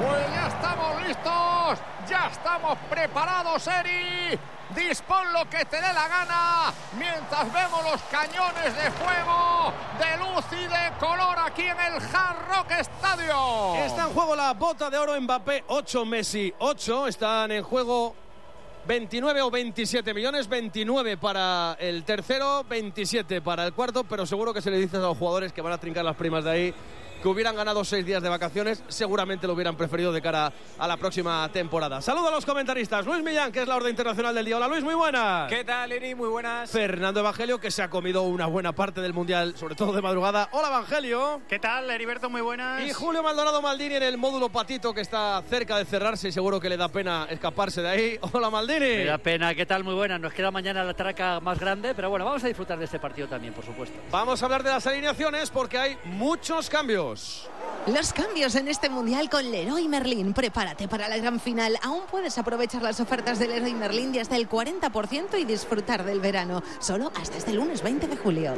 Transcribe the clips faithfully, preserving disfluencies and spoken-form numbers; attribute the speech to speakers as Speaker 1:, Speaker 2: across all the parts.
Speaker 1: Pues ya estamos listos, ya estamos preparados, Eri. Dispón lo que te dé la gana mientras vemos los cañones de fuego, de luz y de color aquí en el Hard Rock Stadium.
Speaker 2: Está en juego la bota de oro Mbappé, ocho, Messi, ocho. Están en juego veintinueve o veintisiete millones, veintinueve para el tercero, veintisiete para el cuarto, pero seguro que se le dice a los jugadores que van a trincar las primas de ahí, que hubieran ganado seis días de vacaciones, seguramente lo hubieran preferido de cara a la próxima temporada. Saludo a los comentaristas. Luis Millán, que es la orden internacional del día. Hola Luis, muy buenas.
Speaker 3: ¿Qué tal, Eri? Muy buenas.
Speaker 2: Fernando Evangelio, que se ha comido una buena parte del Mundial, sobre todo de madrugada. Hola Evangelio.
Speaker 4: ¿Qué tal, Heriberto? Muy buenas.
Speaker 2: Y Julio Maldonado Maldini en el módulo patito, que está cerca de cerrarse y seguro que le da pena escaparse de ahí. Hola Maldini.
Speaker 5: Me da pena. ¿Qué tal? Muy buenas. Nos queda mañana la traca más grande, pero bueno, vamos a disfrutar de este partido también, por supuesto.
Speaker 2: Vamos a hablar de las alineaciones porque hay muchos cambios.
Speaker 6: Los cambios en este Mundial con Leroy Merlin. Prepárate para la gran final. Aún puedes aprovechar las ofertas de Leroy Merlin de hasta el cuarenta por ciento y disfrutar del verano. Solo hasta este lunes veinte de julio.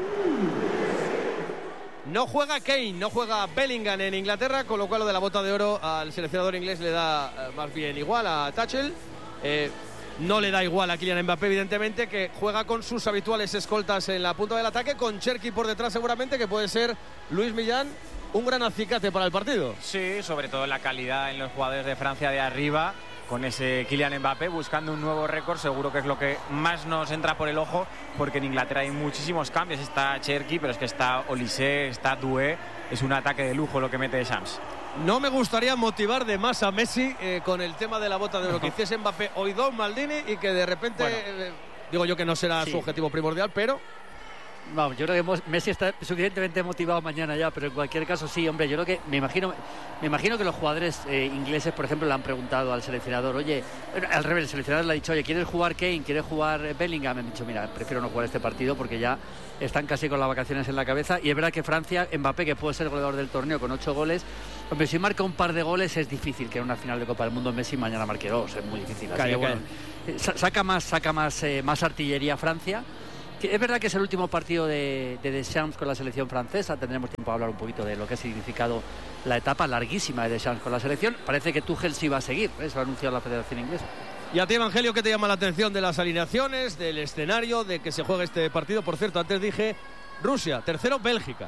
Speaker 2: No juega Kane, no juega Bellingham en Inglaterra, con lo cual lo de la bota de oro al seleccionador inglés le da eh, más bien igual a Tuchel. Eh, no le da igual a Kylian Mbappé, evidentemente, que juega con sus habituales escoltas en la punta del ataque, con Cherki por detrás seguramente, que puede ser Luis Millán un gran acicate para el partido.
Speaker 3: Sí, sobre todo la calidad en los jugadores de Francia de arriba, con ese Kylian Mbappé buscando un nuevo récord, seguro que es lo que más nos entra por el ojo, porque en Inglaterra hay muchísimos cambios. Está Cherki, pero es que está Olise, está Doué, es un ataque de lujo lo que mete Shams.
Speaker 2: No me gustaría motivar de más a Messi eh, con el tema de la bota de oro, que hiciese Mbappé hoy dos Maldini y que de repente, bueno, eh, digo yo que no será sí. su objetivo primordial, pero...
Speaker 5: Vamos, yo creo que Messi está suficientemente motivado mañana ya, pero en cualquier caso sí, hombre, yo creo que me imagino me imagino que los jugadores eh, ingleses, por ejemplo, le han preguntado al seleccionador, oye, al revés, el seleccionador le ha dicho, oye, ¿quieres jugar Kane? ¿Quieres jugar Bellingham? Me han dicho, mira, prefiero no jugar este partido porque ya están casi con las vacaciones en la cabeza. Y es verdad que Francia, Mbappé, que puede ser el goleador del torneo con ocho goles, hombre, si marca un par de goles es difícil que en una final de Copa del Mundo Messi mañana marque dos, es muy difícil. Así
Speaker 2: Calla,
Speaker 5: que, bueno, saca más, saca más, eh, más artillería Francia. Es verdad que es el último partido de, de Deschamps con la selección francesa. Tendremos tiempo a hablar un poquito de lo que ha significado la etapa larguísima de Deschamps con la selección. Parece que Tuchel sí va a seguir, eso ha anunciado la Federación Inglesa.
Speaker 2: Y a ti, Evangelio, ¿qué te llama la atención de las alineaciones, del escenario, de que se juegue este partido? Por cierto, antes dije Rusia, tercero Bélgica,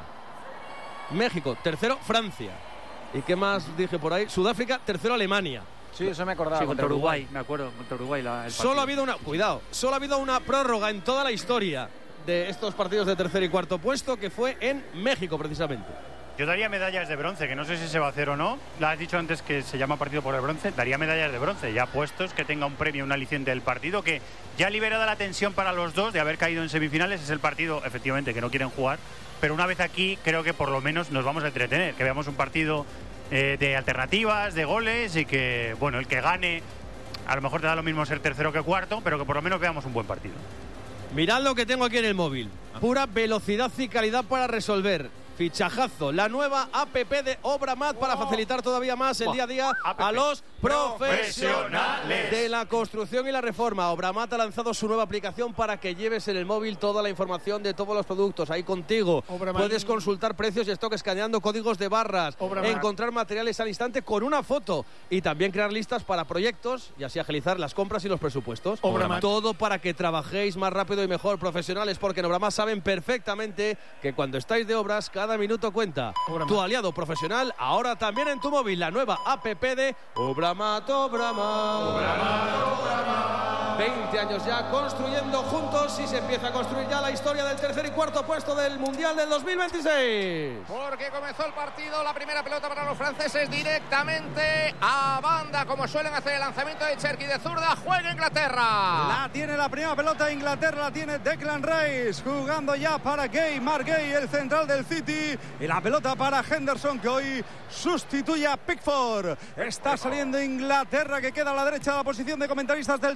Speaker 2: México, tercero Francia. ¿Y qué más dije por ahí? Sudáfrica, tercero Alemania.
Speaker 3: Sí, eso me acordaba.
Speaker 5: Sí, contra Uruguay, Uruguay, me acuerdo, contra Uruguay. La, el
Speaker 2: solo ha habido una, cuidado, solo ha habido una prórroga en toda la historia de estos partidos de tercer y cuarto puesto, que fue en México, precisamente.
Speaker 4: Yo daría medallas de bronce, que no sé si se va a hacer o no. La has dicho antes que se llama partido por el bronce. Daría medallas de bronce, ya puestos, que tenga un premio, un aliciente del partido, que ya liberada la tensión para los dos de haber caído en semifinales. Es el partido, efectivamente, que no quieren jugar. Pero una vez aquí, creo que por lo menos nos vamos a entretener, que veamos un partido Eh, de alternativas, de goles, y que, bueno, el que gane a lo mejor te da lo mismo ser tercero que cuarto, pero que por lo menos veamos un buen partido.
Speaker 2: Mirad lo que tengo aquí en el móvil. Pura velocidad y calidad para resolver. Fichajazo, la nueva app de Obramat para facilitar todavía más el día a día a los profesionales de la construcción y la reforma. Obramat ha lanzado su nueva aplicación para que lleves en el móvil toda la información de todos los productos ahí contigo. Obramat. Puedes consultar precios y stock escaneando códigos de barras, Obramat. Encontrar materiales al instante con una foto y también crear listas para proyectos y así agilizar las compras y los presupuestos. Obramat. Todo para que trabajéis más rápido y mejor, profesionales, porque en Obramat saben perfectamente que cuando estáis de obras, cada minuto cuenta. Obramat. Tu aliado profesional, ahora también en tu móvil, la nueva app de Obramat, Obramat. Obramat, Obramat. veinte años ya construyendo juntos y se empieza a construir ya la historia del tercer y cuarto puesto del Mundial del dos mil veintiséis.
Speaker 1: Porque comenzó el partido, la primera pelota para los franceses directamente a banda, como suelen hacer el lanzamiento de Cherki de zurda. Juega Inglaterra.
Speaker 7: La tiene la primera pelota Inglaterra, la tiene Declan Rice, jugando ya para Gay, Mark Gay, el central del City. Y la pelota para Henderson, que hoy sustituye a Pickford. Está saliendo Inglaterra, que queda a la derecha de la posición de comentaristas del tiempo de juego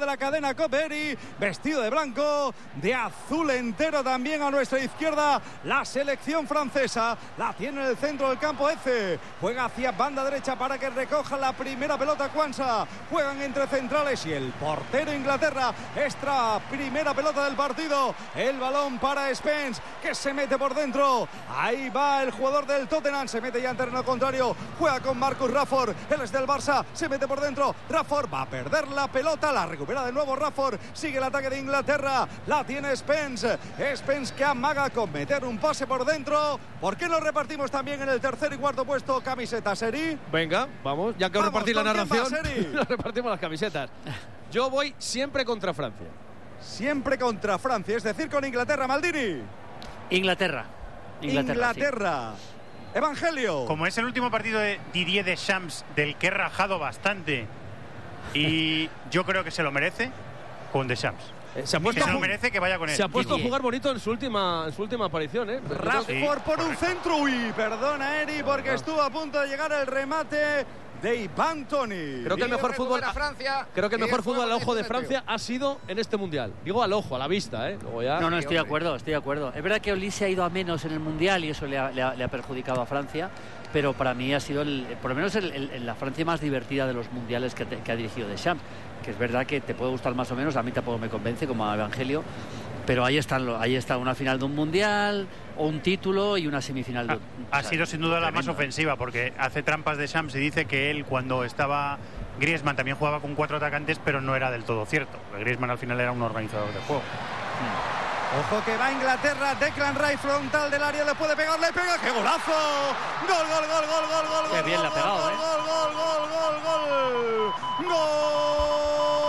Speaker 7: de la cadena Coperi, vestido de blanco, de azul entero también a nuestra izquierda. La selección francesa la tiene en el centro del campo. Eze juega hacia banda derecha para que recoja la primera pelota Quansah. Juegan entre centrales y el portero Inglaterra. Extra primera pelota del partido. El balón para Spence, que se mete por dentro. Ahí va el jugador del Tottenham, se mete ya en terreno contrario. Juega con Marcus Rashford, él es del Barça, se mete por dentro. Rashford va a perder la pelota, la recupera de nuevo Rashford. Sigue el ataque de Inglaterra, la tiene Spence. Spence que amaga con meter un pase por dentro. ¿Por qué no repartimos también en el tercer y cuarto puesto camisetas, Seri?
Speaker 2: Venga, vamos, ya que os repartís la narración, nos repartimos las camisetas. Yo voy siempre contra Francia.
Speaker 7: Siempre contra Francia, es decir, con Inglaterra, Maldini.
Speaker 5: Inglaterra. Inglaterra.
Speaker 7: Inglaterra. Sí. Evangelio.
Speaker 4: Como es el último partido de Didier Deschamps, del que he rajado bastante, y yo creo que se lo merece, con Deschamps.
Speaker 2: Eh, se ha puesto
Speaker 4: que se lo merece que vaya con él.
Speaker 2: Se ha puesto Didier. a jugar bonito en su última, en su última aparición, ¿eh?
Speaker 7: Rashford sí, por correcto. Un centro. Uy, perdona, Eri, porque no. estuvo a punto de llegar el remate de Ivan Toney.
Speaker 2: Creo que el mejor fútbol a Francia. Creo que el mejor fútbol al ojo de Francia ha sido en este mundial. Digo al ojo, a la vista, ¿eh? Luego ya...
Speaker 5: No, no, estoy de acuerdo, estoy de acuerdo. Es verdad que Olise ha ido a menos en el mundial y eso le ha, le ha, le ha perjudicado a Francia, pero para mí ha sido, el, por lo menos, el, el, la Francia más divertida de los mundiales que, te, que ha dirigido Deschamps. Que es verdad que te puede gustar más o menos, a mí tampoco me convence, como a Evangelio. Pero ahí están, ahí está una final de un mundial, o un título y una semifinal de...
Speaker 4: Ha, ha o sea, sido sin duda la más ofensiva, porque hace trampas de Shams y dice que él, cuando estaba Griezmann, también jugaba con cuatro atacantes, pero no era del todo cierto. Griezmann al final era un organizador de juego.
Speaker 7: Hmm. Ojo que va Inglaterra, Declan Rice frontal del área, le puede pegar, le pega, ¡qué golazo! ¡Gol, gol, gol, gol, gol, gol!
Speaker 5: Qué bien le ha pegado,
Speaker 7: gol,
Speaker 5: ¿eh?
Speaker 7: Gol, gol, gol, gol, gol, gol.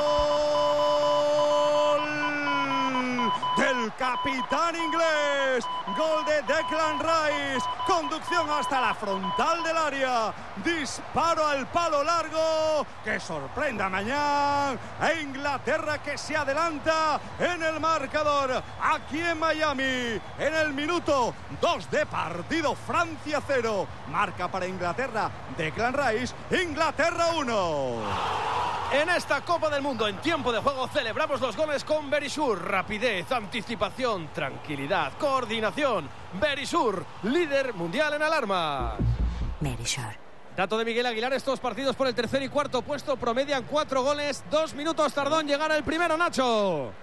Speaker 7: Del capitán inglés, gol de Declan Rice, conducción hasta la frontal del área, disparo al palo largo, que sorprenda mañana a Inglaterra, que se adelanta en el marcador aquí en Miami, en el minuto dos de partido. Francia cero, marca para Inglaterra Declan Rice, Inglaterra uno.
Speaker 2: En esta Copa del Mundo, en tiempo de juego, celebramos los goles con Verisur. Rapidez, anticipación, tranquilidad, coordinación. Verisur, líder mundial en alarmas.
Speaker 8: Verisur.
Speaker 2: Dato de Miguel Aguilar, estos partidos por el tercer y cuarto puesto promedian cuatro goles. Dos minutos tardó en llegar el primero, Nacho.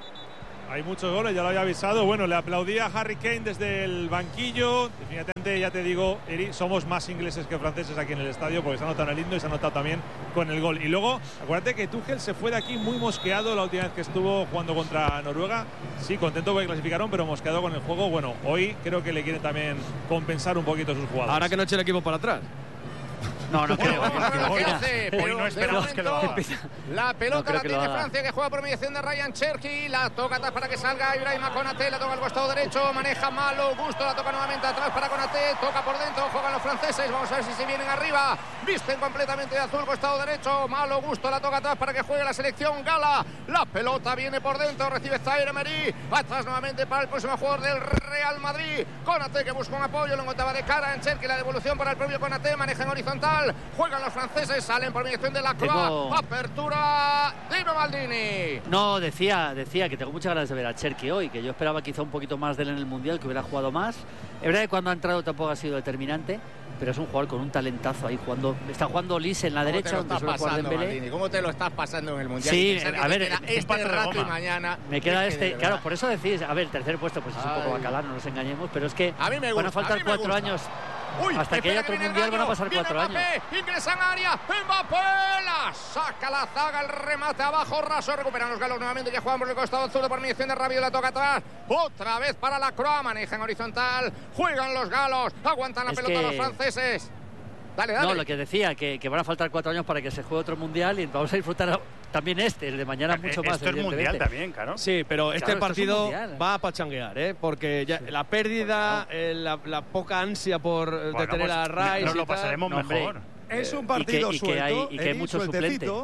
Speaker 9: Hay muchos goles, ya lo había avisado. Bueno, le aplaudía a Harry Kane desde el banquillo. Definitivamente, ya te digo, Eri, somos más ingleses que franceses aquí en el estadio, porque se ha notado en el himno y se ha notado también con el gol. Y luego, acuérdate que Tuchel se fue de aquí muy mosqueado la última vez que estuvo jugando contra Noruega. Sí, contento porque clasificaron, pero mosqueado con el juego. Bueno, hoy creo que le quieren también compensar un poquito a sus jugadores.
Speaker 2: Ahora que no eche el equipo para atrás.
Speaker 5: No, no creo.
Speaker 1: Hoy,
Speaker 4: hoy, hoy no esperamos que lo haga.
Speaker 1: La pelota
Speaker 5: no
Speaker 1: la tiene Francia, que juega por mediación de Ryan Cherky. La toca atrás para que salga Ibrahima Konaté. La toca al costado derecho. Maneja Malo Gusto. La toca nuevamente atrás para Konaté. Toca por dentro. Juegan los franceses. Vamos a ver si se vienen arriba. Visten completamente de azul, costado derecho. Malo Gusto. La toca atrás para que juegue la selección Gala. La pelota viene por dentro. Recibe Zaire Emery. Atrás nuevamente para el próximo jugador del Real Madrid. Konaté, que busca un apoyo. Lo encontraba de cara en Cherky. La devolución para el propio Konaté. Maneja en horizontal. Juegan los franceses, salen por mediación de la Croix. Tengo... Apertura, Dino Maldini.
Speaker 5: No, decía, decía que tengo muchas ganas de ver a Cherky hoy, que yo esperaba quizá un poquito más de él en el Mundial, que hubiera jugado más. Es verdad que cuando ha entrado tampoco ha sido determinante, pero es un jugador con un talentazo ahí jugando. Está jugando Olise en la derecha, donde suele jugar Dembélé.
Speaker 1: ¿Cómo te lo estás pasando en el Mundial?
Speaker 5: Sí, a ver,
Speaker 1: este rato y mañana.
Speaker 5: Me queda este, claro, por eso decís, a ver, el tercer puesto pues es un poco bacalán, no nos engañemos, pero es que
Speaker 1: a mí me gusta,
Speaker 5: van a faltar cuatro años.
Speaker 1: Uy,
Speaker 5: hasta que haya otro mundial van a pasar cuatro
Speaker 1: Mbappé,
Speaker 5: años.
Speaker 1: Ingresa en área, Mbappé, la saca la zaga, el remate abajo, raso, recuperan los galos nuevamente, que juegan por el costado azul por mediación de Rabiot, la toca atrás, otra vez para la Croix, maneja en horizontal, juegan los galos, aguantan la
Speaker 5: es
Speaker 1: pelota
Speaker 5: que...
Speaker 1: los franceses. Dale, dale.
Speaker 5: No, lo que decía, que, que van a faltar cuatro años para que se juegue otro mundial y vamos a disfrutar también este, el de mañana mucho más.
Speaker 4: Esto es mundial también, claro.
Speaker 2: Sí, pero este
Speaker 5: claro,
Speaker 2: partido va a pachanguear, ¿eh? Porque ya sí. la pérdida, pues eh, la, la poca ansia por bueno, detener pues, a Rice.
Speaker 4: Nos lo pasaremos
Speaker 2: no,
Speaker 4: mejor.
Speaker 7: Es un partido
Speaker 5: y que,
Speaker 7: suelto,
Speaker 5: y que hay, y que hay mucho suplente.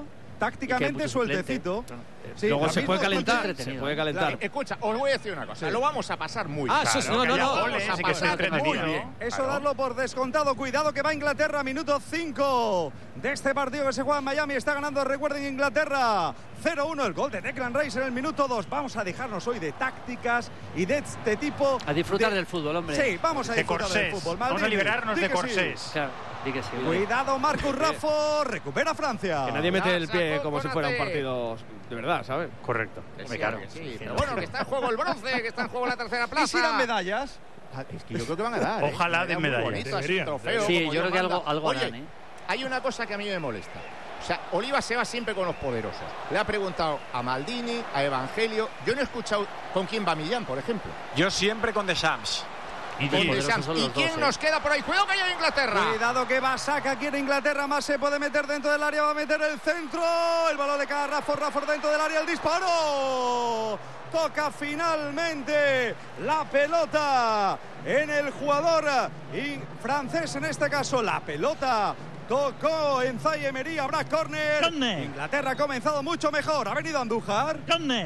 Speaker 7: tácticamente sueltecito.
Speaker 2: Sí, luego se puede calentar, se puede calentar.
Speaker 1: Claro, escucha, os voy a decir una cosa, lo vamos a pasar muy
Speaker 2: ah,
Speaker 1: bien.
Speaker 2: Ah, eso no, no, no.
Speaker 1: Vamos a pasar muy bien.
Speaker 7: Eso
Speaker 1: claro.
Speaker 7: darlo por descontado. Cuidado que va Inglaterra, minuto cinco de este partido que se juega en Miami. Está ganando, recuerden, Inglaterra cero uno, el gol de Declan Rice en el minuto dos. Vamos a dejarnos hoy de tácticas y de este tipo.
Speaker 5: A disfrutar
Speaker 7: de...
Speaker 5: del fútbol, hombre.
Speaker 7: Sí, vamos a
Speaker 4: de
Speaker 7: disfrutar
Speaker 4: corsés.
Speaker 7: del fútbol.
Speaker 4: Vamos a liberarnos de corsés.
Speaker 5: Sí. Claro, di que sí.
Speaker 7: Cuidado, Marcus Raffo, recupera Francia.
Speaker 2: Que nadie mete el pie
Speaker 1: Sacó,
Speaker 2: como si fuera un
Speaker 1: Conate.
Speaker 2: partido de verdad, ¿sabes?
Speaker 4: Correcto.
Speaker 1: Que
Speaker 4: Hombre,
Speaker 1: sí,
Speaker 4: claro.
Speaker 1: que sí, pero bueno, que está en juego el bronce, que está en juego la tercera plaza.
Speaker 7: ¿Y si dan medallas?
Speaker 1: Ah, es que yo creo que van a dar.
Speaker 4: Ojalá
Speaker 1: ¿eh?
Speaker 4: den
Speaker 1: Muy
Speaker 4: medallas.
Speaker 1: bonito, así,
Speaker 9: Deberían.
Speaker 1: trofeo,
Speaker 5: Sí,
Speaker 1: como
Speaker 5: yo creo que
Speaker 1: manda.
Speaker 5: algo, algo
Speaker 1: Oye,
Speaker 5: harán, ¿eh?
Speaker 1: hay una cosa que a mí me molesta. O sea, Oliva se va siempre con los poderosos. Le ha preguntado a Maldini, a Evangelio. Yo no he escuchado con quién va Millán, por ejemplo.
Speaker 3: Yo siempre con Deschamps.
Speaker 4: Y
Speaker 1: Con
Speaker 4: diez.
Speaker 1: Deschamps.
Speaker 5: son
Speaker 1: ¿Y
Speaker 5: los
Speaker 1: quién
Speaker 5: dos,
Speaker 1: nos
Speaker 5: eh.
Speaker 1: queda por ahí? Cuidado que hay Inglaterra.
Speaker 7: Cuidado que va, saca, quiere Inglaterra, más se puede meter dentro del área, va a meter el centro, el balón de cada Rafford, Rafford dentro del área, el disparo, toca finalmente la pelota en el jugador y francés, en este caso la pelota tocó en Zaïre Emery, habrá córner. Inglaterra ha comenzado mucho mejor, ha venido Andújar,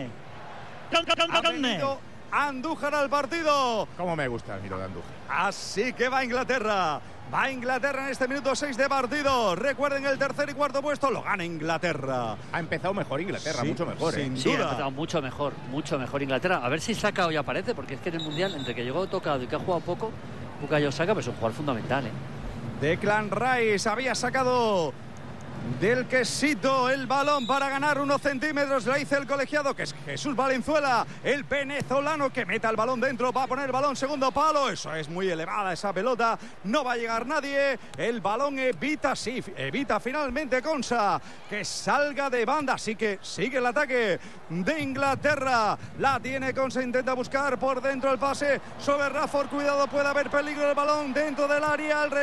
Speaker 7: ha venido Andújar al partido.
Speaker 1: ¿Cómo me gusta el miro de Andújar?
Speaker 7: Así que va Inglaterra. Va Inglaterra en este minuto seis de partido. Recuerden, el tercer y cuarto puesto lo gana Inglaterra.
Speaker 1: Ha empezado mejor Inglaterra,
Speaker 7: Sí,
Speaker 1: mucho mejor. ¿eh?
Speaker 7: sin
Speaker 5: Sí, ha
Speaker 7: duda.
Speaker 5: empezado mucho mejor, mucho mejor Inglaterra. A ver si Saka hoy aparece, porque es que en el Mundial, entre que llegó tocado y que ha jugado poco, Bukayo Saka, pues es un jugador fundamental, ¿eh?
Speaker 7: Declan Rice había sacado del quesito el balón para ganar unos centímetros. Le dice el colegiado, que es Jesús Valenzuela, el venezolano, que meta el balón dentro. Va a poner el balón segundo palo. Eso es muy elevada esa pelota. No va a llegar nadie. El balón evita, sí, evita finalmente Konsa que salga de banda. Así que sigue el ataque de Inglaterra. La tiene Konsa, intenta buscar por dentro el pase sobre Rafford. Cuidado, puede haber peligro del balón dentro del área. El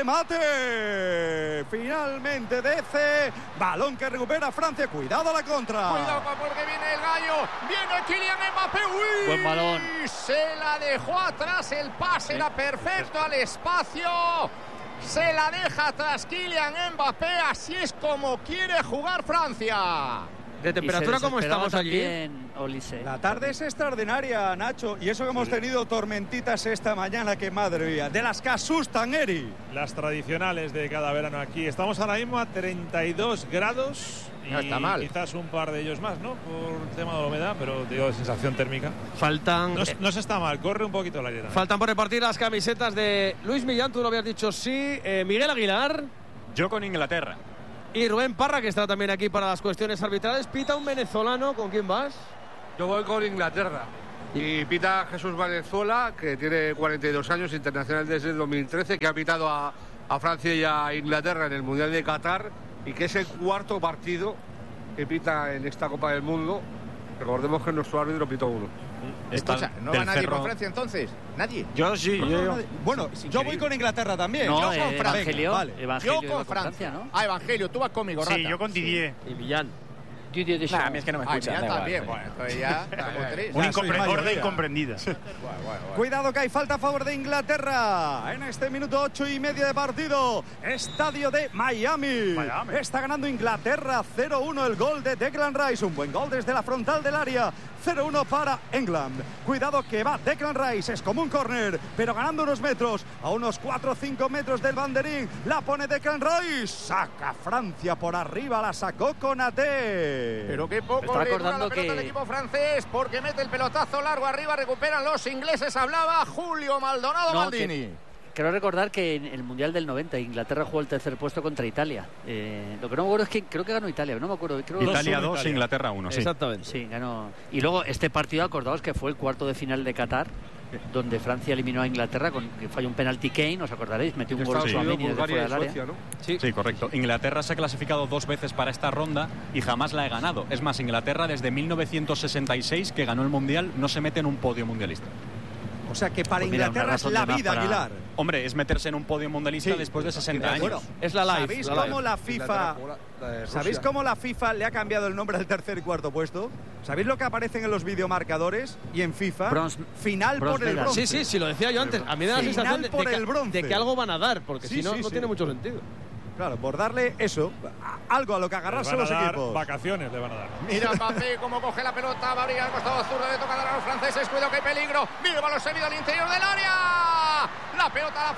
Speaker 7: remate. Finalmente Dece. Balón que recupera Francia. Cuidado a la contra.
Speaker 1: Cuidado porque viene el gallo. Viene Kylian Mbappé. ¡Uy!
Speaker 5: Buen balón.
Speaker 1: Se la dejó atrás. El pase era perfecto al espacio. Se la deja atrás Kylian Mbappé. Así es como quiere jugar Francia.
Speaker 2: ¿De temperatura cómo estamos allí?
Speaker 5: También, Olise.
Speaker 7: La tarde es extraordinaria, Nacho. Y eso que hemos tenido tormentitas esta mañana, que madre mía. De las que asustan, Eri.
Speaker 9: Las tradicionales de cada verano aquí. Estamos ahora mismo a treinta y dos grados. Y
Speaker 1: No está mal.
Speaker 9: Quizás un par de ellos más, ¿no? Por el tema de la humedad, pero te digo, sensación térmica.
Speaker 2: Faltan,
Speaker 9: No, no se está mal, corre un poquito el aire también.
Speaker 2: faltan por repartir las camisetas de Luis Millán, tú lo habías dicho sí. Eh, Miguel Aguilar
Speaker 3: Yo con Inglaterra.
Speaker 2: y Rubén Parra, que está también aquí para las cuestiones arbitrales. Pita un venezolano, ¿con quién vas?
Speaker 8: Yo voy con Inglaterra. Y pita Jesús Valenzuela, que tiene cuarenta y dos años, internacional desde el dos mil trece, que ha pitado a, a Francia y a Inglaterra en el Mundial de Qatar, y que es el cuarto partido que pita en esta Copa del Mundo. Recordemos que nuestro árbitro pitó uno.
Speaker 1: Escucha, ¿no va nadie por Francia entonces? ¿Nadie?
Speaker 3: Yo sí,
Speaker 1: No,
Speaker 3: yo,
Speaker 1: no,
Speaker 3: yo.
Speaker 1: nadie.
Speaker 7: Bueno,
Speaker 1: Es
Speaker 7: yo
Speaker 1: increíble.
Speaker 7: voy con Inglaterra también.
Speaker 5: No,
Speaker 7: Yo
Speaker 5: eh,
Speaker 7: con Francia.
Speaker 5: Evangelio,
Speaker 7: Vale.
Speaker 5: Evangelio
Speaker 1: Yo
Speaker 5: iba
Speaker 1: con Francia.
Speaker 5: Francia, ¿no?
Speaker 1: Ah, Evangelio, tú vas conmigo, Rata.
Speaker 4: Sí, yo con Didier.
Speaker 2: Y Millán.
Speaker 5: Didier Deschamps.
Speaker 3: Nah, a mí es que no me
Speaker 1: Ay,
Speaker 3: escuchan.
Speaker 1: Millán
Speaker 3: da igual.
Speaker 1: también. Bueno, entonces ya estamos tres.
Speaker 4: Un
Speaker 7: soy
Speaker 4: incompre-
Speaker 7: mayoría.
Speaker 4: orden incomprendida.
Speaker 1: Bueno, bueno, bueno.
Speaker 7: Cuidado que hay falta a favor de Inglaterra en este minuto ocho y medio de partido. Estadio de Miami.
Speaker 4: Miami.
Speaker 7: Está ganando Inglaterra cero uno, el gol de Declan Rice. Un buen gol desde la frontal del área. cero uno para England. Cuidado que va Declan Rice. Es como un córner, pero ganando unos metros. A unos cuatro o cinco metros del banderín. La pone Declan Rice. Saca Francia por arriba. La sacó Konaté.
Speaker 1: Pero qué poco
Speaker 5: Está
Speaker 1: le dura
Speaker 5: acordando
Speaker 1: la pelota
Speaker 5: que-
Speaker 1: al equipo francés, porque mete el pelotazo largo arriba, recuperan los ingleses. Hablaba Julio Maldonado
Speaker 5: No,
Speaker 1: Maldini.
Speaker 5: que- Quiero recordar que en el Mundial del noventa Inglaterra jugó el tercer puesto contra Italia. Eh, lo que no me acuerdo es que creo que ganó Italia, no me acuerdo. Creo que-
Speaker 9: Italia dos,
Speaker 3: dos, Inglaterra uno, sí.
Speaker 2: Exactamente.
Speaker 5: Sí, ganó. Y luego este partido, acordaos que fue el cuarto de final de Qatar, donde Francia eliminó a Inglaterra con que falló un penalti Kane, os acordaréis, metió un gol
Speaker 8: Estados Unidos,
Speaker 5: Tchouaméni desde
Speaker 8: Bulgaria
Speaker 5: fuera
Speaker 8: y
Speaker 5: del área.
Speaker 8: Suecia, ¿no?
Speaker 2: Sí.
Speaker 3: Sí, correcto. Inglaterra se ha clasificado dos veces para esta ronda y jamás la ha ganado. Es más, Inglaterra desde mil novecientos sesenta y seis, que ganó el Mundial, no se mete en un podio mundialista.
Speaker 7: O sea que para
Speaker 5: Pues mira, una
Speaker 7: Inglaterra es
Speaker 5: razón
Speaker 7: la
Speaker 5: de más
Speaker 7: vida,
Speaker 5: para-
Speaker 7: Aguilar.
Speaker 3: Hombre, es meterse en un podio mundialista
Speaker 7: Sí.
Speaker 3: después de sesenta años.
Speaker 7: Bueno,
Speaker 2: Es la live.
Speaker 7: ¿Sabéis
Speaker 2: la
Speaker 7: cómo
Speaker 2: live.
Speaker 7: la FIFA,
Speaker 8: Inglaterra jugó la- la de Rusia.
Speaker 7: ¿sabéis cómo la FIFA le ha cambiado el nombre al tercer y cuarto puesto? ¿Sabéis lo que aparecen en los videomarcadores y en FIFA?
Speaker 5: Bronze-
Speaker 7: Final
Speaker 5: bronze
Speaker 7: por el
Speaker 5: medal.
Speaker 7: bronce.
Speaker 2: Sí, sí, sí, lo decía yo antes. A mí me da la
Speaker 7: Final
Speaker 2: sensación de,
Speaker 7: por
Speaker 2: de que,
Speaker 7: el bronce.
Speaker 2: de que algo van a dar, porque
Speaker 7: Sí,
Speaker 2: si no,
Speaker 7: sí,
Speaker 2: no
Speaker 7: sí.
Speaker 2: tiene mucho sentido.
Speaker 7: Claro, por darle eso, algo a lo que agarrarse los equipos.
Speaker 9: Vacaciones le van a dar.
Speaker 1: Mira Mbappé cómo coge la pelota, va a abrir al costado zurdo, le toca dar a los franceses, cuidado que hay peligro. Mira el balón seguido al interior del área. La pelota a la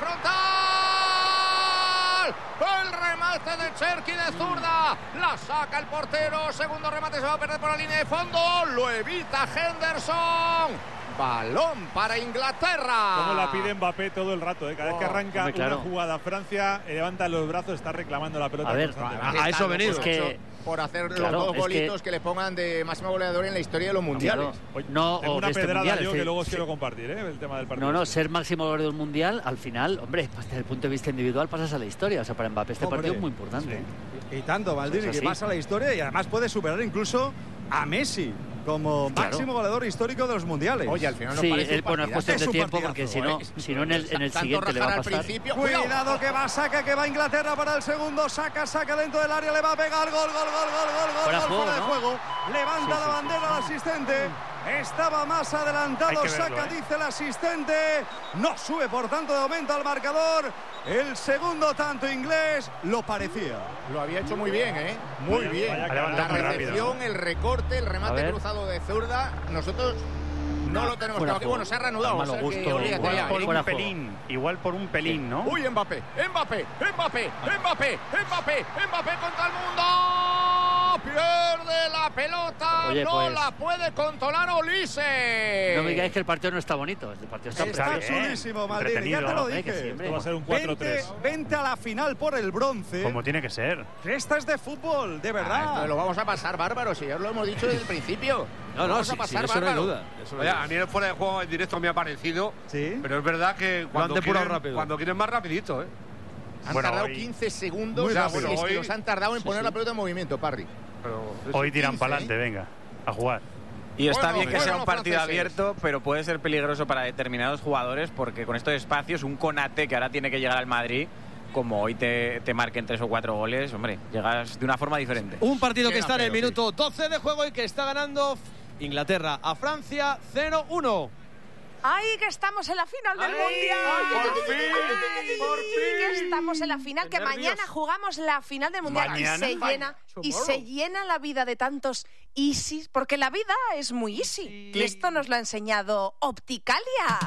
Speaker 1: frontal. El remate de Cherki de zurda. La saca el portero. Segundo remate, se va a perder por la línea de fondo. Lo evita Henderson. Balón para Inglaterra.
Speaker 9: Como la pide Mbappé todo el rato, ¿eh? Cada vez que arranca
Speaker 5: Hombre, claro.
Speaker 9: una jugada Francia, eh, levanta los brazos, está reclamando la pelota.
Speaker 5: A ver,
Speaker 9: constantemente.
Speaker 2: a, a eso ha venido.
Speaker 5: Es que,
Speaker 1: por hacer
Speaker 5: claro,
Speaker 1: los dos
Speaker 5: es
Speaker 1: golitos
Speaker 5: que,
Speaker 1: que le pongan de máximo goleador en la historia de los mundiales.
Speaker 5: Claro, no,
Speaker 9: Tengo
Speaker 5: o
Speaker 9: una
Speaker 5: de este
Speaker 9: pedrada
Speaker 5: mundial,
Speaker 9: yo
Speaker 5: es
Speaker 9: que
Speaker 5: decir,
Speaker 9: luego os
Speaker 5: sí.
Speaker 9: quiero compartir, ¿eh? El tema del partido.
Speaker 5: No, no, ser máximo goleador del mundial, al final, hombre, pues desde el punto de vista individual pasas a la historia. O sea, para Mbappé este
Speaker 7: Hombre,
Speaker 5: partido es muy importante.
Speaker 7: Y, y tanto, Maldini,
Speaker 5: Pues
Speaker 7: que
Speaker 5: así.
Speaker 7: pasa a la historia y además puede superar incluso a Messi como
Speaker 5: Claro.
Speaker 7: máximo goleador histórico de los mundiales.
Speaker 1: Oye, al final nos
Speaker 5: Sí,
Speaker 1: parece
Speaker 5: el,
Speaker 1: un
Speaker 5: bueno, es
Speaker 1: partidazo.
Speaker 5: cuestión de
Speaker 7: Es un
Speaker 5: tiempo,
Speaker 7: partidazo,
Speaker 5: porque si no,
Speaker 1: ¿eh?
Speaker 5: si no en el, en el
Speaker 1: Tanto
Speaker 5: siguiente le va a
Speaker 1: rajar al
Speaker 5: pasar.
Speaker 1: principio.
Speaker 7: Cuidado que va, saca, que va Inglaterra para el segundo, saca, saca dentro del área, le va a pegar, gol, gol, gol, gol, gol, gol,
Speaker 5: Fuera
Speaker 7: gol,
Speaker 5: juego,
Speaker 7: fuera de
Speaker 5: ¿no?
Speaker 7: juego, levanta
Speaker 5: Sí,
Speaker 7: la
Speaker 5: sí,
Speaker 7: bandera al asistente, estaba más
Speaker 4: Hay
Speaker 7: adelantado,
Speaker 4: que verlo,
Speaker 7: saca,
Speaker 4: ¿eh?
Speaker 7: dice el asistente, no sube por tanto de momento al marcador, el segundo tanto inglés, lo parecía.
Speaker 1: Lo había hecho muy bien, ¿eh? Muy
Speaker 9: Vaya-
Speaker 1: bien.
Speaker 9: vaya
Speaker 4: Ha
Speaker 1: La
Speaker 4: levantado muy rápido.
Speaker 1: recepción, el recorte, el
Speaker 5: A
Speaker 1: remate
Speaker 5: ver.
Speaker 1: cruzado de zurda. Nosotros no lo tenemos
Speaker 5: fuera
Speaker 1: claro. Aquí,
Speaker 5: juego.
Speaker 1: bueno, se ha reanudado.
Speaker 5: Tan malo
Speaker 1: o sea que
Speaker 5: gusto.
Speaker 1: olvídate
Speaker 4: Igual
Speaker 1: ya,
Speaker 4: por
Speaker 1: ¿eh?
Speaker 5: Fuera
Speaker 4: un
Speaker 5: juego.
Speaker 4: pelín, igual por un pelín, ¿no?
Speaker 1: Uy, Mbappé, Mbappé, Mbappé, Mbappé, Mbappé, Mbappé contra el mundo. Pierde la pelota,
Speaker 5: Oye,
Speaker 1: no
Speaker 5: pues-
Speaker 1: la puede controlar Olise.
Speaker 5: No me digáis que el partido no está bonito. El partido está
Speaker 7: Está
Speaker 5: precioso.
Speaker 4: bien,
Speaker 7: chulísimo, Maldini, ya te
Speaker 4: entretenido.
Speaker 7: lo
Speaker 5: Hombre, que sí,
Speaker 7: dije.
Speaker 5: hombre.
Speaker 9: Esto va a ser un cuatro
Speaker 7: Vente,
Speaker 9: tres.
Speaker 7: vente a la final por el bronce.
Speaker 4: Como tiene que ser.
Speaker 7: Esta es de fútbol, de
Speaker 1: Ah,
Speaker 7: verdad.
Speaker 1: esto lo vamos a pasar bárbaro, si ya os lo hemos dicho desde el principio.
Speaker 2: No, no,
Speaker 1: vamos
Speaker 2: sí,
Speaker 1: a
Speaker 2: sí,
Speaker 1: pasar
Speaker 2: eso no hay
Speaker 1: bárbaro.
Speaker 2: duda. Eso no hay
Speaker 8: Oye,
Speaker 2: duda.
Speaker 8: a mí el fuera de juego en directo me ha parecido,
Speaker 7: Sí.
Speaker 8: pero es verdad que cuando
Speaker 2: depurado
Speaker 8: quieren,
Speaker 2: rápido.
Speaker 8: cuando quieren más rapidito, ¿eh?
Speaker 1: Han
Speaker 4: Bueno,
Speaker 1: tardado
Speaker 4: hoy-
Speaker 1: quince segundos.
Speaker 7: Muy
Speaker 1: o sea,
Speaker 7: rápido.
Speaker 1: si es que
Speaker 8: Hoy-
Speaker 1: los han tardado en
Speaker 5: Sí,
Speaker 1: poner
Speaker 5: sí.
Speaker 1: la pelota en movimiento, Parry.
Speaker 8: Pero
Speaker 4: Hoy tiran
Speaker 1: quince,
Speaker 4: para adelante,
Speaker 1: ¿eh?
Speaker 4: venga, a jugar.
Speaker 3: Y está
Speaker 1: Bueno,
Speaker 3: bien que
Speaker 1: juegan
Speaker 3: sea un
Speaker 1: los
Speaker 3: partido
Speaker 1: franceses.
Speaker 3: abierto, pero puede ser peligroso para determinados jugadores, porque con estos espacios, un Konate que ahora tiene que llegar al Madrid, como hoy te, te marquen tres o cuatro goles, hombre, llegas de una forma diferente.
Speaker 2: Un partido que
Speaker 1: Queda
Speaker 2: está en el
Speaker 1: feo,
Speaker 2: minuto doce de juego y que está ganando Inglaterra a Francia cero uno.
Speaker 10: ¡Ay, que estamos en la final del
Speaker 2: ¡Ay!
Speaker 10: Mundial!
Speaker 8: ¡Por fin!
Speaker 10: ¡Ay,
Speaker 8: ¡Por
Speaker 10: que
Speaker 8: fin!
Speaker 10: estamos en la final! Que
Speaker 2: ¡Qué
Speaker 10: mañana
Speaker 2: nervios!
Speaker 10: jugamos la final del Mundial
Speaker 4: ¿Mañana?
Speaker 10: y se llena y
Speaker 1: Tomorrow.
Speaker 10: se llena la vida de tantos easy, porque la vida es muy easy. Y esto nos lo ha enseñado Opticalia.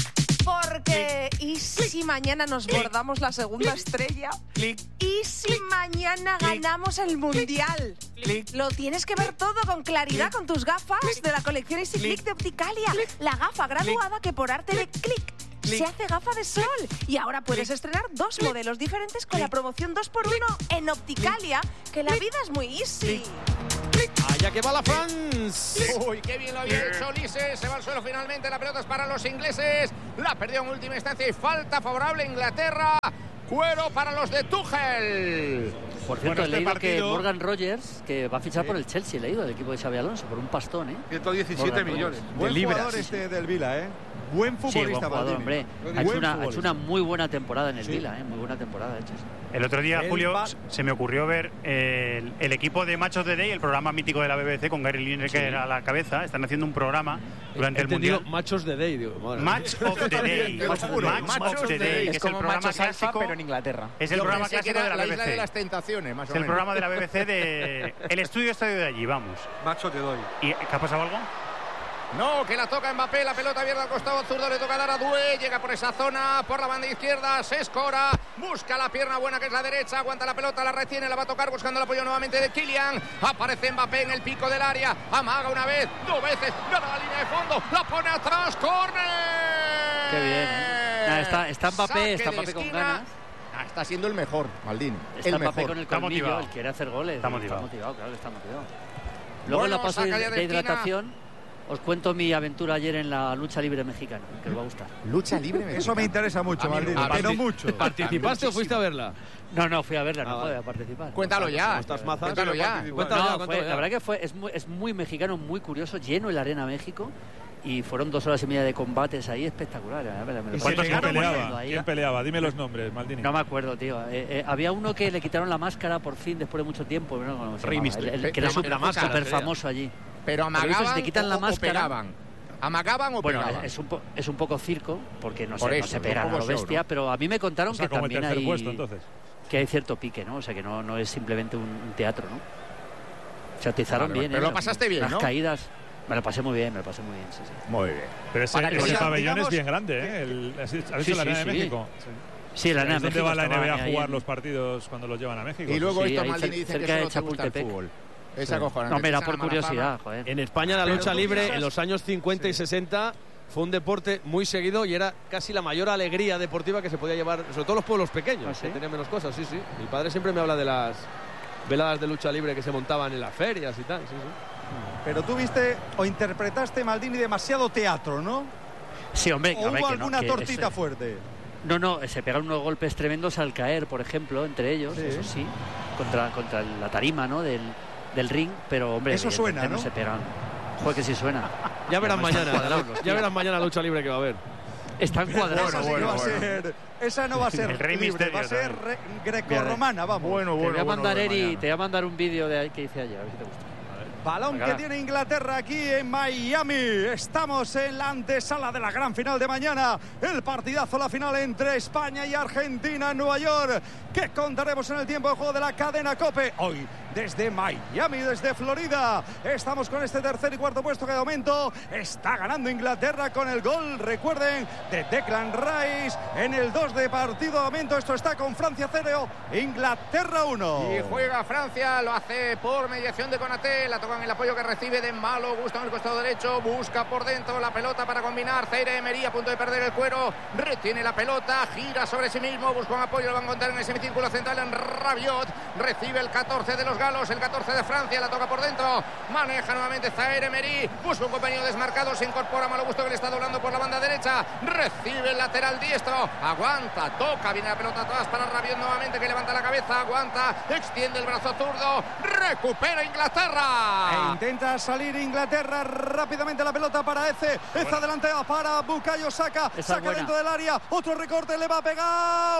Speaker 10: Porque ¿y si mañana nos bordamos la segunda estrella? ¿Y si mañana ganamos el Mundial? Lo tienes que ver todo con claridad con tus gafas de la colección Easy Click de Opticalia. La gafa graduada que por arte de clic se hace gafa de sol. Y ahora puedes estrenar dos modelos diferentes con la promoción dos por uno en Opticalia, que la vida es muy easy.
Speaker 2: Allá que va la France.
Speaker 1: Uy, qué bien lo había hecho Olise. Se va al suelo finalmente. La pelota es para los ingleses. La perdió en última instancia y falta favorable a Inglaterra. Cuero para los de Tuchel.
Speaker 5: Por
Speaker 9: Bueno,
Speaker 5: cierto, he
Speaker 9: este
Speaker 5: leído
Speaker 9: partido-
Speaker 5: que Morgan Rogers, que va a fichar por el Chelsea, he leído, el equipo de Xabi Alonso, por un pastón, ¿eh?
Speaker 8: ciento diecisiete
Speaker 5: Morgan
Speaker 8: millones
Speaker 5: Rogers.
Speaker 7: Buen
Speaker 8: de libras.
Speaker 7: jugador este del Vila, ¿eh? Buen
Speaker 5: Sí, buen
Speaker 7: futbolista,
Speaker 5: jugador,
Speaker 7: Maldini.
Speaker 5: hombre.
Speaker 7: Buen
Speaker 5: Ha hecho, una, ha hecho
Speaker 7: futbolista.
Speaker 5: una muy buena temporada en el
Speaker 7: Sí.
Speaker 5: Vila, ¿eh? Muy buena temporada, ha hecho. sí.
Speaker 4: El otro día,
Speaker 7: El
Speaker 4: Julio,
Speaker 7: va-
Speaker 4: se me ocurrió ver el, el equipo de Match of the Day, el programa mítico de la B B C con Gary Lineker a la cabeza. Están haciendo un programa durante
Speaker 2: He
Speaker 4: el
Speaker 2: entendido
Speaker 4: Mundial.
Speaker 2: machos de Day, digo, madre mía.
Speaker 4: Match of the Day.
Speaker 1: Te lo juro,
Speaker 4: Match
Speaker 1: Match
Speaker 4: of the Day, que
Speaker 3: Es
Speaker 4: es el
Speaker 3: como
Speaker 4: programa
Speaker 3: Machos Alfa,
Speaker 4: clásico.
Speaker 3: pero en Inglaterra.
Speaker 4: Es el
Speaker 1: Yo
Speaker 4: programa
Speaker 1: pensé que
Speaker 4: clásico
Speaker 1: era
Speaker 4: de la
Speaker 1: la
Speaker 4: B B
Speaker 1: isla de
Speaker 4: C.
Speaker 1: las tentaciones, más o
Speaker 4: Es el
Speaker 1: menos.
Speaker 4: programa de la B B C de el estudio estadio de allí, vamos.
Speaker 8: Macho te doy.
Speaker 4: ¿Y qué ha pasado algo?
Speaker 1: No, que la toca Mbappé, la pelota abierta al costado zurdo, le toca dar a Doué, llega por esa zona, por la banda izquierda, se escora, busca la pierna buena que es la derecha, aguanta la pelota, la retiene, la va a tocar buscando el apoyo nuevamente de Kylian, aparece Mbappé en el pico del área, amaga una vez, dos veces, gana la línea de fondo, la pone atrás, córner.
Speaker 5: Qué bien, ¿eh? Nada, está, está Mbappé,
Speaker 1: Saque
Speaker 5: está
Speaker 1: de
Speaker 5: Mbappé con
Speaker 1: esquina.
Speaker 5: ganas.
Speaker 1: Ah, está siendo el mejor, Maldini,
Speaker 5: Está
Speaker 1: el
Speaker 5: Mbappé
Speaker 1: mejor.
Speaker 5: con el
Speaker 4: Está
Speaker 5: colmillo,
Speaker 4: motivado.
Speaker 5: él quiere hacer goles.
Speaker 4: Está motivado.
Speaker 5: claro que está motivado. Luego en
Speaker 1: Bueno,
Speaker 5: la pausa
Speaker 1: saca
Speaker 5: de,
Speaker 1: ya de
Speaker 5: de
Speaker 1: esquina.
Speaker 5: hidratación os cuento mi aventura ayer en la lucha libre mexicana, que os va a gustar.
Speaker 1: Lucha libre.
Speaker 7: Eso
Speaker 1: mexicana.
Speaker 7: me interesa mucho,
Speaker 1: A mí no.
Speaker 7: Maldini,
Speaker 1: A mí
Speaker 7: pero
Speaker 1: sí.
Speaker 7: mucho.
Speaker 2: ¿Participaste o fuiste a verla?
Speaker 5: No, no, fui a verla,
Speaker 2: Ah,
Speaker 5: no
Speaker 2: vale.
Speaker 5: podía participar.
Speaker 1: Cuéntalo ya,
Speaker 2: ¿Cómo estás, mazas?
Speaker 1: cuéntalo ya.
Speaker 2: Cuéntalo
Speaker 5: No,
Speaker 2: ya,
Speaker 5: fue-
Speaker 2: cuéntalo ya.
Speaker 5: la verdad que fue, es, muy, es muy mexicano, muy curioso, lleno el Arena México y fueron dos horas y media de combates ahí espectaculares. A ver, me lo
Speaker 9: ¿Y
Speaker 5: paso
Speaker 9: quién
Speaker 5: súper bien
Speaker 9: peleaba?
Speaker 5: ahí.
Speaker 9: ¿Quién peleaba? Dime los nombres, Maldini.
Speaker 5: No me acuerdo, tío. Eh, eh, había uno que le quitaron la máscara por fin después de mucho tiempo. ¿No? ¿Cómo se
Speaker 2: Rey
Speaker 5: llamaba?
Speaker 2: Mysterio.
Speaker 5: El, el que
Speaker 1: La-
Speaker 5: era súper
Speaker 1: la máscara,
Speaker 5: súper
Speaker 2: sería.
Speaker 5: famoso allí.
Speaker 1: Pero
Speaker 5: Pero eso,
Speaker 1: amagaban
Speaker 5: si te quitan la
Speaker 1: o- o
Speaker 5: máscara-
Speaker 1: pegaban. ¿Amagaban o
Speaker 5: Bueno,
Speaker 1: pegaban?
Speaker 5: es un, po- es un poco circo, porque no,
Speaker 1: Por
Speaker 5: sé,
Speaker 1: eso,
Speaker 5: no se
Speaker 1: un
Speaker 5: pegan a
Speaker 1: poco
Speaker 5: lo
Speaker 1: show,
Speaker 5: bestia,
Speaker 1: ¿no?
Speaker 5: pero a mí me contaron
Speaker 9: O sea,
Speaker 5: que
Speaker 9: como el
Speaker 5: también
Speaker 9: tercer
Speaker 5: hay...
Speaker 9: puesto, entonces.
Speaker 5: que hay cierto pique, ¿no? O sea, que no, no es simplemente un, un teatro, ¿no? Se atizaron
Speaker 1: vale,
Speaker 5: bien,
Speaker 1: pero
Speaker 5: ¿eh?
Speaker 1: lo pasaste bien,
Speaker 5: Las
Speaker 1: ¿no?
Speaker 5: caídas. Me lo pasé muy bien, me lo pasé muy bien, sí, sí.
Speaker 1: Muy bien.
Speaker 9: Pero ese,
Speaker 1: Para que
Speaker 9: ese
Speaker 1: sea,
Speaker 9: pabellón
Speaker 1: digamos,
Speaker 9: es bien grande, ¿eh? El, ¿Has dicho
Speaker 5: Sí,
Speaker 9: la
Speaker 5: sí,
Speaker 9: Arena
Speaker 5: sí.
Speaker 9: de México?
Speaker 5: Sí, la Arena
Speaker 9: ¿Es
Speaker 5: de
Speaker 9: donde
Speaker 5: México.
Speaker 9: va la N B A a
Speaker 5: estaba
Speaker 9: jugar
Speaker 5: ahí
Speaker 9: los partidos cuando los llevan a México?
Speaker 1: Y luego
Speaker 5: Sí,
Speaker 1: estos
Speaker 5: ahí
Speaker 1: Maldini dicen que
Speaker 5: cerca de
Speaker 1: solo te gusta el
Speaker 5: Chapultepec.
Speaker 1: fútbol. Es
Speaker 5: Sí.
Speaker 1: acojonante.
Speaker 5: No, me da
Speaker 1: Te
Speaker 5: por
Speaker 1: echan la mala
Speaker 5: curiosidad,
Speaker 1: fama.
Speaker 5: joder.
Speaker 2: En España la
Speaker 1: Pero
Speaker 2: lucha
Speaker 1: tú
Speaker 2: libre
Speaker 1: piensas-
Speaker 2: en los años cincuenta y sesenta fue un deporte muy seguido y era casi la mayor alegría deportiva que se podía llevar, sobre todo los pueblos pequeños,
Speaker 5: ¿Ah, sí?
Speaker 2: que tenían menos cosas, sí, sí. Mi padre siempre me habla de las veladas de lucha libre que se montaban en las ferias y tal, sí, sí.
Speaker 7: Pero tú viste o interpretaste, Maldini, demasiado teatro, ¿no?
Speaker 5: Sí, hombre,
Speaker 7: ¿O
Speaker 5: a ver,
Speaker 7: hubo
Speaker 5: que
Speaker 7: alguna
Speaker 5: no, que
Speaker 7: tortita
Speaker 5: ese-
Speaker 7: fuerte?
Speaker 5: No, no, se pegan unos golpes tremendos al caer, por ejemplo, entre ellos,
Speaker 7: Sí.
Speaker 5: eso sí, contra, contra la tarima, ¿no? Del, del ring, pero hombre,
Speaker 7: Eso suena,
Speaker 5: evidentemente
Speaker 7: ¿no?
Speaker 5: no se pegan. Joder, que sí suena.
Speaker 2: Ya verás
Speaker 5: Además, están
Speaker 2: mañana,
Speaker 5: cuadrados los
Speaker 2: ya
Speaker 5: tíos.
Speaker 2: verás mañana la lucha libre que va a haber.
Speaker 5: Están cuadrados.
Speaker 7: esa, sí que
Speaker 8: bueno,
Speaker 7: va a
Speaker 8: bueno.
Speaker 7: ser, esa no va a ser
Speaker 4: El Rey
Speaker 7: libre,
Speaker 4: Misterio
Speaker 7: va a ser
Speaker 4: también.
Speaker 7: re- grecorromana, vamos.
Speaker 8: Bueno,
Speaker 5: Te
Speaker 8: bueno,
Speaker 5: voy a
Speaker 8: bueno,
Speaker 5: mandar,
Speaker 8: lo de
Speaker 5: Eri,
Speaker 8: mañana.
Speaker 5: te voy a mandar un vídeo de ahí que hice ayer, a ver si te gusta.
Speaker 7: Balón
Speaker 5: Venga,
Speaker 7: que
Speaker 5: va.
Speaker 7: tiene Inglaterra aquí en Miami. Estamos en la antesala de la gran final de mañana. El partidazo, la final entre España y Argentina en Nueva York. Que contaremos en el tiempo de juego de la cadena COPE. Hoy desde Miami, desde Florida. Estamos con este tercer y cuarto puesto que de momento está ganando Inglaterra con el gol, recuerden, de Declan Rice en el dos de partido. De momento esto está con Francia cero, Inglaterra uno.
Speaker 1: Y juega Francia, lo hace por mediación de Konaté, la tocan el apoyo que recibe de Malo Gusto en el costado derecho, busca por dentro la pelota para combinar, Zaire Emery a punto de perder el cuero, retiene la pelota, gira sobre sí mismo, busca un apoyo, lo va a encontrar en el semicírculo central en Rabiot, recibe el catorce de los galos, el catorce de Francia, la toca por dentro, maneja nuevamente Zaire Emery, busca un compañero desmarcado, se incorpora Malo Gusto que le está doblando por la banda derecha, recibe el lateral diestro, aguanta, toca, viene la pelota atrás para Rabiot nuevamente que levanta la cabeza, aguanta, extiende el brazo zurdo, recupera Inglaterra.
Speaker 7: E intenta salir Inglaterra rápidamente, la pelota para Eze, Eze adelante para Bukayo Saka,
Speaker 5: Esa es
Speaker 7: saca
Speaker 5: buena.
Speaker 7: dentro del área, otro recorte, le va a pegar.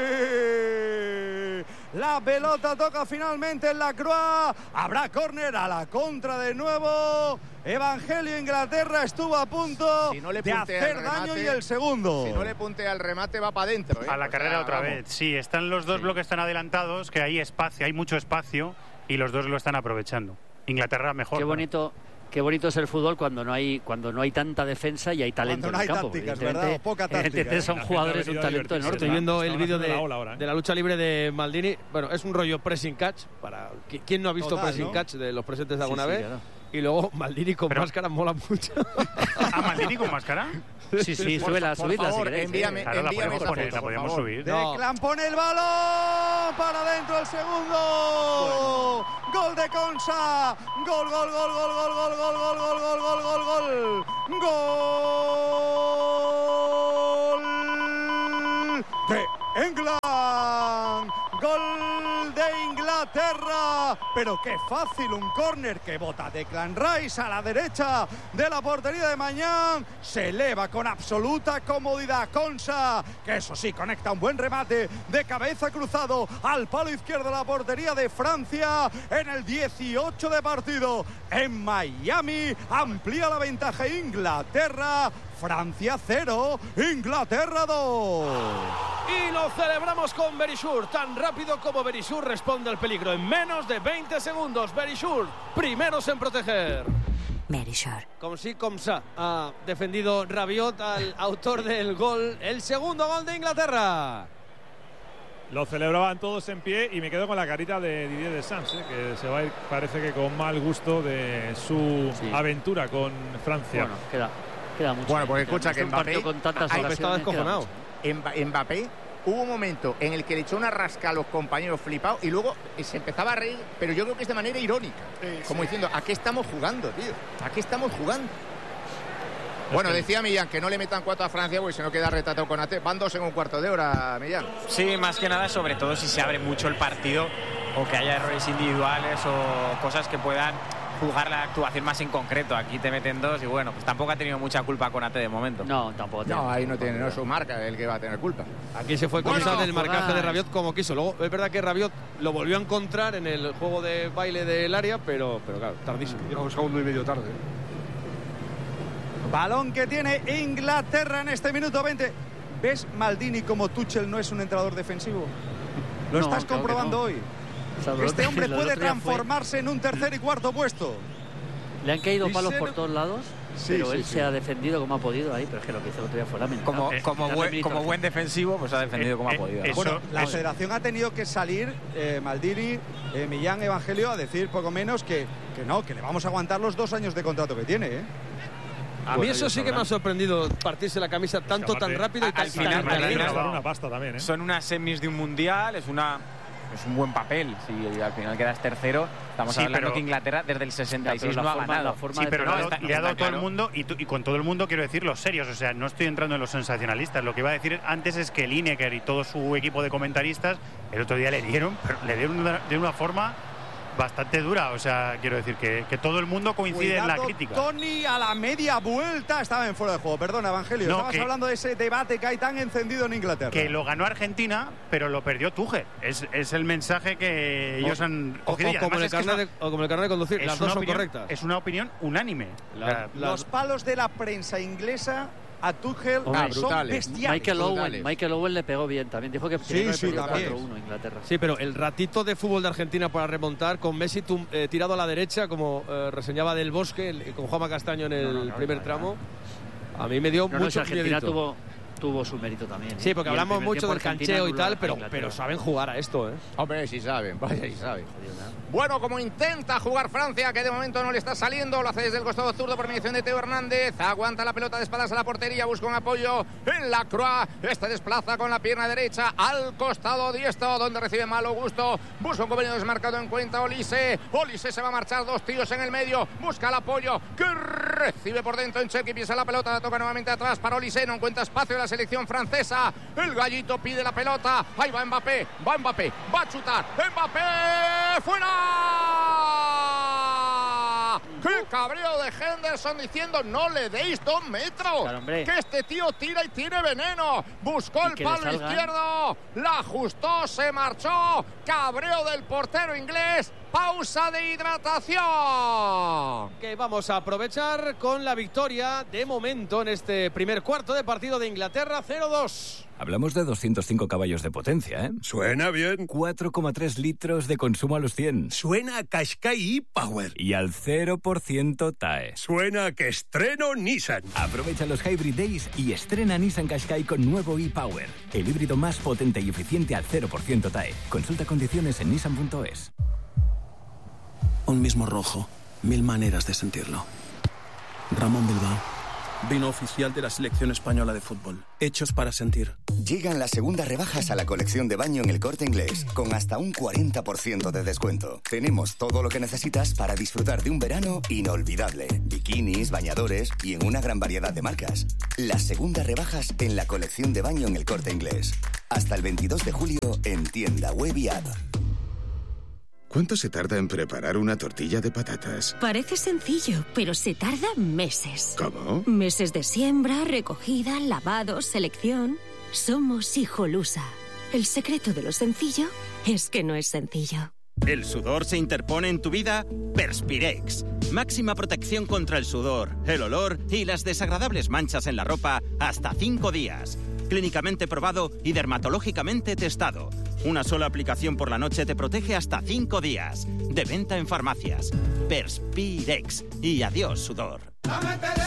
Speaker 7: Uy. La pelota toca finalmente en la Croix, habrá córner a la contra de nuevo. Evangelio, Inglaterra estuvo a punto
Speaker 1: Si no le
Speaker 7: de
Speaker 1: puntea
Speaker 7: hacer
Speaker 1: el
Speaker 7: daño
Speaker 1: remate,
Speaker 7: y el segundo.
Speaker 1: Si no le puntea el remate va para adentro. ¿eh?
Speaker 4: A la
Speaker 1: O sea,
Speaker 4: carrera otra
Speaker 1: vamos.
Speaker 4: vez. Sí, están los dos
Speaker 1: Sí.
Speaker 4: bloques tan adelantados que hay espacio, hay mucho espacio y los dos lo están aprovechando. Inglaterra mejor.
Speaker 5: Qué
Speaker 4: claro.
Speaker 5: bonito, qué bonito es el fútbol cuando no hay cuando no hay tanta defensa y hay talento
Speaker 7: Cuando no
Speaker 5: en el
Speaker 7: hay
Speaker 5: campo.
Speaker 7: tácticas,
Speaker 5: Evidentemente-
Speaker 7: ¿verdad? O poca táctica,
Speaker 5: evidentemente
Speaker 7: ¿eh?
Speaker 5: son
Speaker 9: La gente
Speaker 5: jugadores
Speaker 9: ha
Speaker 5: de un
Speaker 9: venido a
Speaker 5: talento
Speaker 9: divertirse,
Speaker 5: enorme.
Speaker 2: Estoy
Speaker 9: ¿verdad?
Speaker 2: viendo
Speaker 9: Están
Speaker 2: el vídeo
Speaker 9: haciendo
Speaker 2: de,
Speaker 9: la ola ahora, ¿eh?
Speaker 2: de la lucha libre de Maldini. Bueno, es un rollo pressing catch. Para qui- ¿Quién no ha visto
Speaker 7: Total,
Speaker 2: pressing
Speaker 7: ¿no?
Speaker 2: catch de los presentes
Speaker 5: Sí,
Speaker 2: alguna
Speaker 5: sí,
Speaker 2: vez?
Speaker 5: claro.
Speaker 2: Y luego Maldini con
Speaker 4: Pero-
Speaker 2: máscara mola mucho.
Speaker 4: ¿A Maldini con máscara?
Speaker 5: Sí, sí,
Speaker 1: Por-
Speaker 5: súbela,
Speaker 1: por
Speaker 5: subidla si
Speaker 1: favor,
Speaker 5: queréis.
Speaker 1: envíame-
Speaker 5: ¿eh?
Speaker 4: Claro, la
Speaker 1: envíame
Speaker 4: podemos
Speaker 1: esa
Speaker 4: poner,
Speaker 1: foto,
Speaker 4: la
Speaker 1: por
Speaker 4: podemos
Speaker 1: favor.
Speaker 4: subir.
Speaker 2: No.
Speaker 7: Declan pone el balón para adentro el segundo. Gol de Consa. Gol, gol, gol, gol, gol, gol, gol, gol, gol, gol, gol, gol, gol. Gol de England. Gol de Inglaterra. Pero qué fácil, un córner que bota Declan Rice a la derecha de la portería de Mañán. Se eleva con absoluta comodidad Consa, que eso sí, conecta un buen remate de cabeza cruzado al palo izquierdo de la portería de Francia en el dieciocho de partido. En Miami amplía la ventaja Inglaterra. Francia cero, Inglaterra dos.
Speaker 2: Y lo celebramos con Berisur. Tan rápido como Berisur responde al peligro. En menos de veinte segundos, Berisur, primeros en proteger.
Speaker 11: Berisur.
Speaker 2: Como sí, como sa. Ha defendido Rabiot al autor del gol. El segundo gol de Inglaterra.
Speaker 9: Lo celebraban todos en pie y me quedo con la carita de Didier Deschamps, ¿eh? Que se va a ir, parece que con mal gusto de su
Speaker 5: Sí.
Speaker 9: aventura con Francia.
Speaker 5: Bueno, queda, queda mucho.
Speaker 1: Bueno, porque
Speaker 5: Queda
Speaker 1: escucha
Speaker 5: mucho.
Speaker 1: que
Speaker 5: un partido
Speaker 1: Mbappé-
Speaker 5: con tantas
Speaker 1: ahí
Speaker 2: estaba
Speaker 5: ocasiones, queda
Speaker 2: descojonado.
Speaker 5: mucho.
Speaker 1: Mba- Mbappé hubo un momento en el que le echó una rasca a los compañeros flipados y luego se empezaba a reír, pero yo creo que es de manera irónica. Como diciendo, ¿a qué estamos jugando, tío? ¿A qué estamos jugando? Bueno, decía Millán que no le metan cuatro a Francia porque si no queda retratado con A T. Van dos en un cuarto de hora, Millán.
Speaker 3: Sí, más que nada, sobre todo si se abre mucho el partido o que haya errores individuales o cosas que puedan jugar la actuación más en concreto. Aquí te meten dos y bueno, pues tampoco ha tenido mucha culpa Konate de momento.
Speaker 5: No, tampoco. tiene.
Speaker 1: No, ahí no tiene, no es su marca el que va a tener culpa.
Speaker 2: Aquí se fue
Speaker 1: Bueno,
Speaker 2: cosa del marcaje de
Speaker 5: jodas.
Speaker 2: Rabiot como quiso. Luego es verdad que Rabiot lo volvió a encontrar en el juego de baile del área, pero, pero claro, tardísimo.
Speaker 8: Llega un segundo y medio tarde.
Speaker 7: Balón que tiene Inglaterra en este minuto veinte. ¿Ves Maldini como Tuchel no es un entrenador defensivo? Lo
Speaker 5: No,
Speaker 7: estás
Speaker 5: claro
Speaker 7: comprobando
Speaker 5: que no.
Speaker 7: hoy.
Speaker 5: O sea,
Speaker 7: Que este
Speaker 5: el
Speaker 7: hombre
Speaker 5: otro
Speaker 7: puede
Speaker 5: día fue-
Speaker 7: transformarse en un tercer y cuarto puesto.
Speaker 5: Le han caído
Speaker 7: Y
Speaker 5: palos
Speaker 7: se
Speaker 5: por
Speaker 7: lo-
Speaker 5: todos lados,
Speaker 7: Sí,
Speaker 5: pero
Speaker 7: sí,
Speaker 5: él
Speaker 7: sí.
Speaker 5: se ha defendido como ha podido ahí, pero es que lo que hizo el otro día fue lamentable.
Speaker 3: Como,
Speaker 5: Eh,
Speaker 3: como,
Speaker 5: quitarle
Speaker 3: buen,
Speaker 5: mérito
Speaker 3: como
Speaker 5: al
Speaker 3: buen defensivo, pues ha defendido como ha
Speaker 4: eh,
Speaker 3: podido. ¿no?
Speaker 4: eso-
Speaker 7: Bueno, la
Speaker 4: eso-
Speaker 7: federación ha tenido que salir, eh, Maldini, eh, Millán, Evangelio, a decir poco menos que, que no, que le vamos a aguantar los dos años de contrato que tiene, ¿eh?
Speaker 2: A mí
Speaker 5: Bueno,
Speaker 2: eso
Speaker 5: ellos
Speaker 2: sí que me
Speaker 5: sabrán.
Speaker 2: ha sorprendido partirse la camisa tanto,
Speaker 9: aparte,
Speaker 2: tan rápido y
Speaker 3: a-
Speaker 2: tan,
Speaker 3: al
Speaker 2: y
Speaker 3: final,
Speaker 2: tan
Speaker 3: al
Speaker 9: Madrid
Speaker 2: caliente.
Speaker 3: final,
Speaker 9: va a dar una pasta también, ¿eh?
Speaker 3: Son unas semis de un mundial, es una es un buen papel. Si al final quedas tercero, estamos
Speaker 4: Sí,
Speaker 3: hablando
Speaker 4: pero-
Speaker 3: que Inglaterra desde el sesenta y seis
Speaker 5: Ya, pero
Speaker 3: no
Speaker 5: la
Speaker 3: ha
Speaker 5: forma-
Speaker 3: ganado.
Speaker 5: la forma
Speaker 4: Sí,
Speaker 5: de
Speaker 4: pero le ha
Speaker 5: trabajar-
Speaker 4: dado,
Speaker 3: está-
Speaker 4: le ha dado
Speaker 3: está
Speaker 4: todo el
Speaker 3: claro.
Speaker 4: mundo y, tu- y con todo el mundo quiero decir los serios. O sea, no estoy entrando en los sensacionalistas. Lo que iba a decir antes es que Lineker y todo su equipo de comentaristas el otro día le dieron, pero le dieron una- de una forma bastante dura. O sea, quiero decir que, que todo el mundo coincide en la
Speaker 7: Cuidado,
Speaker 4: crítica.
Speaker 7: Tony a la media vuelta estaba en fuera de juego. Perdona, Evangelio.
Speaker 4: No,
Speaker 7: Estabas
Speaker 4: que-
Speaker 7: hablando de ese debate que hay tan encendido en Inglaterra.
Speaker 4: Que lo ganó Argentina, pero lo perdió Tuchel. Es, es el mensaje que ellos han
Speaker 2: O,
Speaker 4: cogido.
Speaker 2: o
Speaker 4: y
Speaker 2: como
Speaker 4: además
Speaker 2: el
Speaker 4: es que es
Speaker 2: carnet
Speaker 4: una-
Speaker 2: de, o como el carnet de conducir,
Speaker 4: es
Speaker 2: las
Speaker 4: una
Speaker 2: dos son
Speaker 4: opinión-
Speaker 2: correctas.
Speaker 4: Es una opinión unánime.
Speaker 2: La-
Speaker 4: O sea,
Speaker 2: la-
Speaker 7: Los palos de la prensa inglesa a Tuchel
Speaker 5: Hombre,
Speaker 7: son
Speaker 8: brutales.
Speaker 7: bestiales.
Speaker 5: Michael Owen,
Speaker 8: brutales.
Speaker 5: Michael Owen le pegó bien también. Dijo que
Speaker 7: Sí,
Speaker 5: tenía que
Speaker 7: sí,
Speaker 5: perder
Speaker 7: también.
Speaker 5: cuatro uno Inglaterra.
Speaker 2: Sí, pero el ratito de fútbol de Argentina para remontar, con Messi tum- eh, tirado a la derecha, como eh, reseñaba Del Bosque, el- con Juanma Castaño en el
Speaker 5: No, no, no,
Speaker 2: primer
Speaker 5: ya, ya.
Speaker 2: tramo, a mí me dio
Speaker 5: No, no, si
Speaker 2: mucho
Speaker 5: Argentina
Speaker 2: miedito.
Speaker 5: tuvo, tuvo su mérito también. ¿eh?
Speaker 2: Sí, porque
Speaker 5: Y el
Speaker 2: hablamos
Speaker 5: primer
Speaker 2: mucho
Speaker 5: tiempo
Speaker 2: del
Speaker 5: Argentina
Speaker 2: cancheo y
Speaker 5: anuló
Speaker 2: tal,
Speaker 5: a
Speaker 2: pero,
Speaker 5: Inglaterra.
Speaker 2: pero saben jugar a esto, ¿eh?
Speaker 8: Hombre, sí saben, vaya, sí saben.
Speaker 1: Bueno, como intenta jugar Francia, que de momento no le está saliendo, lo hace desde el costado zurdo por mediación de Teo Hernández, aguanta la pelota de espaldas a la portería, busca un apoyo en la Croix, este desplaza con la pierna derecha al costado diestro, donde recibe Malo Gusto, busca un compañero desmarcado en cuenta Olise, Olise se va a marchar, dos tíos en el medio, busca el apoyo, que recibe por dentro en Cherki, pisa la pelota, la toca nuevamente atrás para Olise, no encuentra espacio en la selección francesa, el gallito pide la pelota, ahí va Mbappé, va Mbappé, va a chutar, Mbappé, fuera. ¡Qué cabreo de Henderson diciendo no le deis dos metros!
Speaker 5: Claro, hombre.
Speaker 1: Que este tío tira y tiene veneno. Buscó
Speaker 5: Y
Speaker 1: el
Speaker 5: que le
Speaker 1: palo
Speaker 5: salgan.
Speaker 1: izquierdo, la ajustó, se marchó. Cabreo del portero inglés. Pausa de hidratación.
Speaker 2: Que vamos a aprovechar con la victoria de momento en este primer cuarto de partido de Inglaterra, cero dos.
Speaker 11: Hablamos de doscientos cinco caballos de potencia, ¿eh?
Speaker 12: Suena bien.
Speaker 11: cuatro coma tres litros de consumo a los cien.
Speaker 12: Suena a Qashqai e-Power.
Speaker 11: Y al cero por ciento T A E.
Speaker 12: Suena a que estreno Nissan.
Speaker 11: Aprovecha los Hybrid Days y estrena Nissan Qashqai con nuevo e-Power. El híbrido más potente y eficiente al cero por ciento T A E. Consulta condiciones en nissan punto es.
Speaker 13: Un mismo rojo, mil maneras de sentirlo. Ramón Bilbao, vino oficial de la selección española de fútbol. Hechos para sentir.
Speaker 14: Llegan las segundas rebajas a la colección de baño en El Corte Inglés, con hasta un cuarenta por ciento de descuento. Tenemos todo lo que necesitas para disfrutar de un verano inolvidable. Bikinis, bañadores y en una gran variedad de marcas. Las segundas rebajas en la colección de baño en El Corte Inglés. Hasta el veintidós de julio en tienda web y app.
Speaker 15: ¿Cuánto se tarda en preparar una tortilla de patatas?
Speaker 16: Parece sencillo, pero se tarda meses.
Speaker 15: ¿Cómo?
Speaker 16: Meses de siembra, recogida, lavado, selección. Somos Hijolusa. El secreto de lo sencillo es que no es sencillo.
Speaker 17: ¿El sudor se interpone en tu vida? Perspirex. Máxima protección contra el sudor, el olor y las desagradables manchas en la ropa hasta cinco días. Clínicamente probado y dermatológicamente testado. Una sola aplicación por la noche te protege hasta cinco días. De venta en farmacias. Perspirex. Y adiós, sudor.